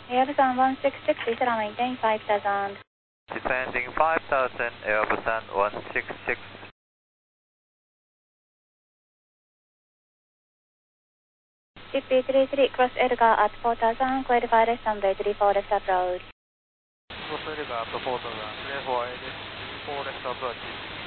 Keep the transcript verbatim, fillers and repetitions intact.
Airbus one six six, please allow maintain five thousand. Descending five thousand, Airbus one six six. C P three three, cross Edgar at four thousand, clear for rest runway three four left approach. Cross Edgar at four thousand, clear for rest three four left approach.